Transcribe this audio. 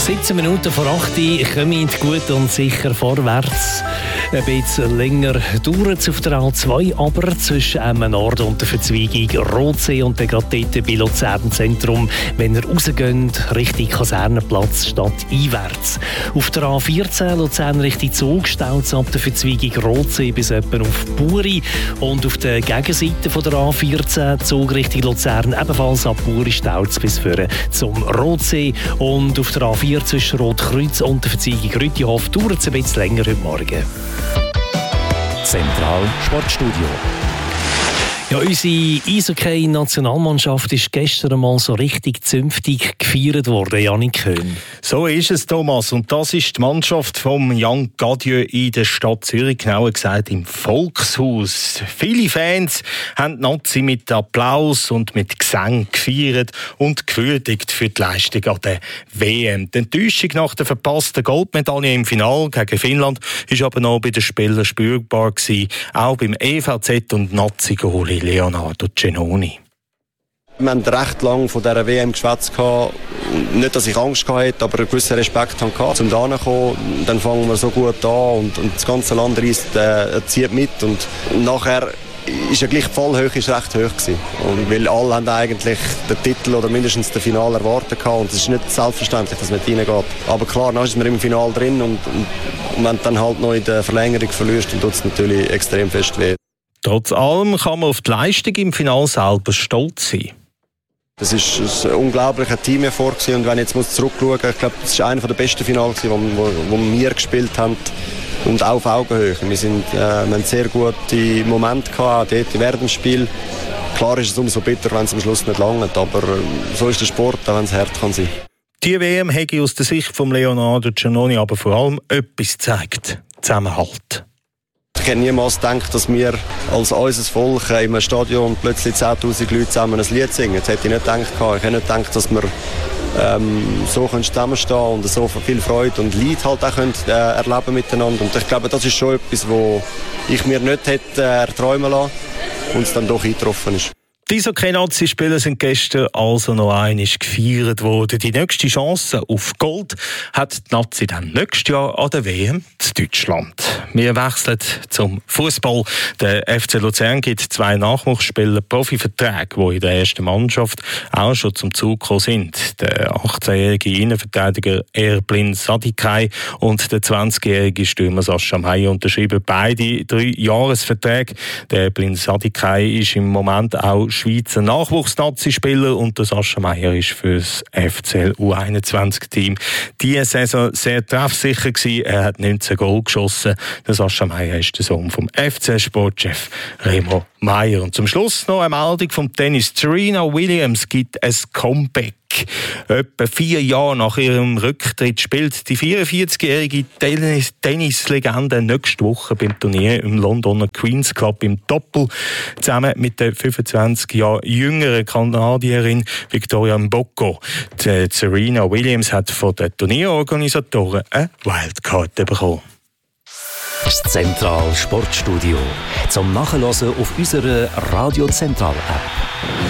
17 Minuten vor 8 Uhr kommen gut und sicher vorwärts. Ein bisschen länger dauert es auf der A2, aber zwischen Nord und der Verzweigung Rotsee und der Gatete bei Luzern Zentrum, wenn ihr rausgeht, Richtung Kasernenplatz statt einwärts. Auf der A14 Luzern Richtung Zug staut es ab der Verzweigung Rotsee bis etwa auf Buri. Und auf der Gegenseite von der A14 Zug Richtung Luzern ebenfalls ab Buri staut es bis vorne zum Rotsee. Und auf der A4 zwischen Rotkreuz und der Verzweigung Rütihof dauert es ein bisschen länger heute Morgen. Zentral Sportstudio. Ja, unsere Eishockey-Nationalmannschaft ist gestern mal so richtig zünftig gefeiert worden, Janik Köhn. So ist es, Thomas. Und das ist die Mannschaft von Jan Gadieu in der Stadt Zürich, genauer gesagt im Volkshaus. Viele Fans haben die Nazi mit Applaus und mit Gesang gefeiert und gewürdigt für die Leistung an der WM. Die Enttäuschung nach der verpassten Goldmedaille im Finale gegen Finnland war aber noch bei den Spielern spürbar gewesen, auch beim EVZ und Nazi-Goalie Leonardo Cenoni. Wir haben recht lange von dieser WM geschwätzt. Nicht, dass ich Angst hatte, aber einen gewissen Respekt hatte, um da hinzukommen. Dann fangen wir so gut an und das ganze Land zieht mit. Und nachher ist ja gleich die Fallhöhe recht hoch gewesen. Und weil alle haben eigentlich den Titel oder mindestens das Finale erwartet hatten. Und es ist nicht selbstverständlich, dass man reingeht. Aber klar, dann ist man im Finale drin und wenn du dann halt noch in der Verlängerung verlierst, dann tut es natürlich extrem fest weh. Trotz allem kann man auf die Leistung im Finale selber stolz sein. Das ist ein unglaublicher Teamerfolg und wenn ich jetzt zurückschauen muss, ich glaube, das war einer der besten Finale, wo wir gespielt haben und auch auf Augenhöhe. Wir haben sehr gute Momente gehabt, dort während dem Spiel. Klar ist es umso bitter, wenn es am Schluss nicht langt, aber so ist der Sport, auch wenn es hart kann sein. Die WM hätte aus der Sicht von Leonardo Cenoni aber vor allem etwas gezeigt: Zusammenhalt. Ich hätte niemals gedacht, dass wir als unser Volk in einem Stadion plötzlich 10'000 Leute zusammen ein Lied singen. Das hätte ich nicht gedacht. Ich hätte nicht gedacht, dass wir so zusammenstehen und so viel Freude und Leid halt auch erleben miteinander. Und ich glaube, das ist schon etwas, was ich mir nicht hätte erträumen lassen und es dann doch eingetroffen ist. Die Eishockey-Nazi-Spieler sind gestern also noch einmal gefeiert worden. Die nächste Chance auf Gold hat die Nazi dann nächstes Jahr an der WM in Deutschland. Wir wechseln zum Fußball. Der FC Luzern gibt 2 Nachwuchsspieler Profiverträge, die in der ersten Mannschaft auch schon zum Zug gekommen sind. Der 18-jährige Innenverteidiger Erblin Sadikay und der 20-jährige Stürmer Sascha Meyer unterschrieben beide 3 Jahresverträge. Der Erblin Sadikay ist im Moment auch Schweizer Nachwuchs-Nazi-Spieler und der Sascha Meyer ist für das FCL U21-Team diese Saison sehr treffsicher gewesen. Er hat 19 Goal geschossen. Der Sascha Meyer ist der Sohn vom FCL-Sportchef Remo Meyer. Und zum Schluss noch eine Meldung vom Tennis. Serena Williams gibt ein Comeback. Etwa 4 Jahre nach ihrem Rücktritt spielt die 44-jährige Tennislegende nächste Woche beim Turnier im Londoner Queen's Club im Doppel zusammen mit der 25 Jahre jüngeren Kanadierin Victoria Mboko. Die Serena Williams hat von den Turnierorganisatoren eine Wildcard bekommen. Das Zentral Sportstudio zum Nachhören auf unserer Radio Zentral App.